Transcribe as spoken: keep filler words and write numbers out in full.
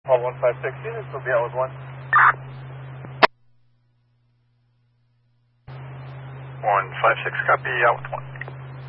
Call one five six, this will be out with one. one five six, copy, out with one.